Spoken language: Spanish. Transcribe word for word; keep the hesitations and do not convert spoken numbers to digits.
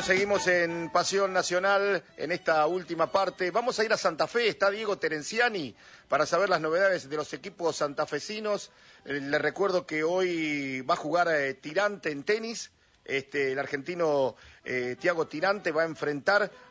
Seguimos, seguimos en Pasión Nacional en esta última parte. Vamos a ir a Santa Fe, está Diego Terenciani para saber las novedades de los equipos santafesinos. Eh, les recuerdo que hoy va a jugar eh, Tirante en tenis. Este, el argentino eh, Thiago Tirante va a enfrentar